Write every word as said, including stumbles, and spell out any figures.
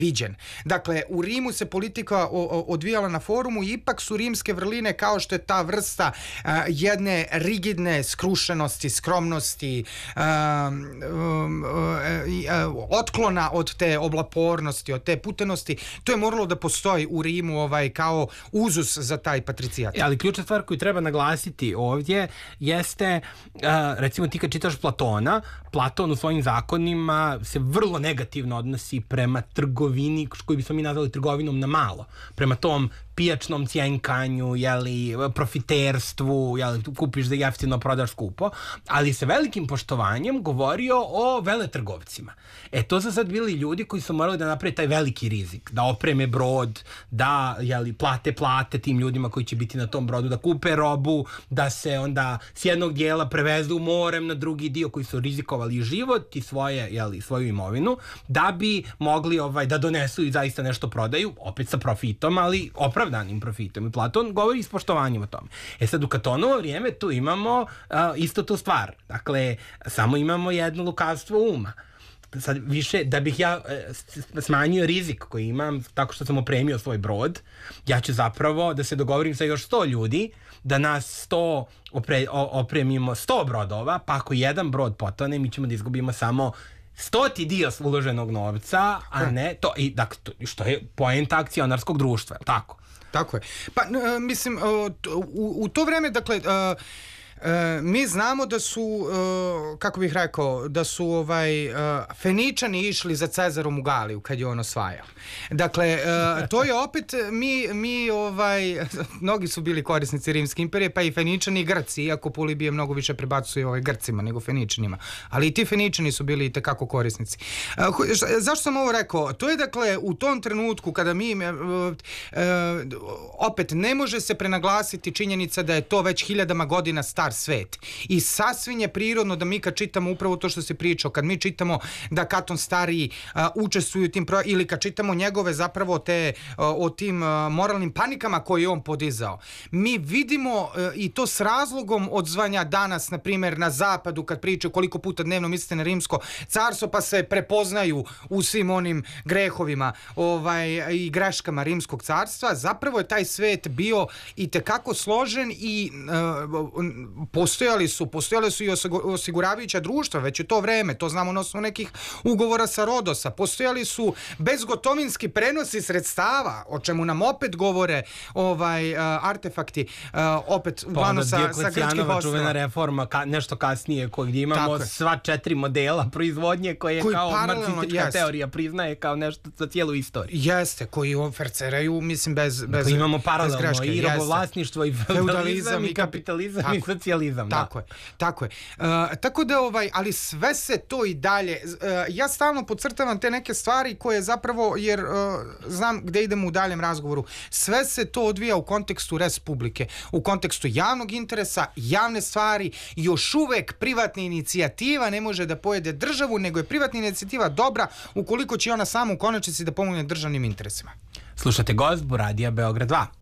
viđen. Dakle, u Rimu se politika odvijala na forumu i ipak su rimske vrline kao što je ta vrsta uh, jedne rigidne skrušenosti, skromnosti, uh, um, uh, otklona od te oblapornosti, od te putenosti. To je moralo da postoji u Rimu ovaj, kao uzus za taj patricijat. Ali ključna stvar koju treba naglasiti ovdje jeste, uh, recimo ti kad čitaš Platona, Platon u svojim zakonima se vrlo negativno odnosi prema trgovini, koju bismo mi nazvali trgovinom na malo, prema tom pijačnom cjenkanju, jeli, profiterstvu, jeli, kupiš za jeftino, prodaš skupo, ali sa velikim poštovanjem govorio o veletrgovcima. E, to su sad bili ljudi koji su morali da naprave taj veliki rizik, da opreme brod, da, jeli, plate plate tim ljudima koji će biti na tom brodu, da kupe robu, da se onda s jednog dijela prevezu morem na drugi dio, koji su rizikovali život i svoje, jeli, svoju imovinu, da bi mogli ovaj, da donesu i zaista nešto prodaju, opet sa profitom, ali opravdanim profitom. I Platon govori s poštovanjem o tome. E sad, u Katonovo vrijeme tu imamo uh, isto tu stvar. Dakle, samo imamo jedno lukavstvo uma. Sad više, da bih ja e, smanjio rizik koji imam tako što sam opremio svoj brod, ja ću zapravo da se dogovorim sa još sto ljudi, da nas sto opre, o, opremimo sto brodova, pa ako jedan brod potone, mi ćemo da izgubimo samo stoti dio uloženog novca, a ne to, i, dakle, to, što je poenta akcionarskog društva, tako? Tako je. Pa, uh, mislim, uh, u, u to vreme, dakle, uh, E, mi znamo da su, e, kako bih rekao, da su ovaj, e, Feničani išli za Cezarom u Galiju kad je on osvajao. Dakle, e, to je opet, mi, mi ovaj, mnogi su bili korisnici Rimske imperije, pa i Feničani i Grci, iako Polibije mnogo više prebacuje ovaj Grcima nego Feničanima. Ali i ti Feničani su bili itekako korisnici. E, zašto sam ovo rekao? To je, dakle, u tom trenutku kada mi, e, e, opet, ne može se prenaglasiti činjenica da je to već hiljadama godina star svet. I sasvim je prirodno da mi kad čitamo upravo to što se pričao, kad mi čitamo da Katon Stariji uh, učestvuju u tim pro... ili kad čitamo njegove zapravo te uh, o tim uh, moralnim panikama koje je on podizao, mi vidimo uh, i to s razlogom odzvanja danas, na primjer, na zapadu kad pričaju koliko puta dnevno mislite na rimsko carstvo, pa se prepoznaju u svim onim grehovima ovaj, i greškama rimskog carstva. Zapravo je taj svet bio i tekako složen i uh, postojali su, postojali su i osiguravajuća društva, već u to vreme, to znamo na osnovu nekih ugovora sa Rodosa, postojali su bezgotovinski prenosi sredstava, o čemu nam opet govore ovaj, uh, artefakti, uh, opet uglavnom sa, sa grčkih ostrava. Čuvena reforma, ka, nešto kasnije, gdje imamo sva četiri modela proizvodnje koje koji kao marksistička jest. teorija priznaje kao nešto za cijelu istoriju. Jeste, koji oferceraju, mislim, bez, bez, dakle, imamo paralelno i robovlasništvo i feudalizam i kapitalizam tako. i socijalizam. Tako da. je, tako je. Uh, tako da, ovaj, ali sve se to i dalje, uh, ja stalno podcrtavam te neke stvari koje zapravo, jer uh, znam gde idemo u daljem razgovoru, sve se to odvija u kontekstu res publike, u kontekstu javnog interesa, javne stvari, još uvek privatna inicijativa ne može da pojede državu, nego je privatna inicijativa dobra ukoliko će ona sama u konačnici da pomogne državnim interesima. Slušate Gozbu, Radija Beograd dva.